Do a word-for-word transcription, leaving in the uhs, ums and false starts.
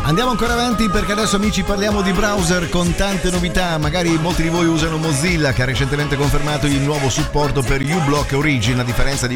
Andiamo ancora avanti perché adesso, amici, parliamo di browser con tante novità. Magari molti di voi usano Mozilla, che ha recentemente confermato il nuovo supporto per uBlock Origin, a differenza di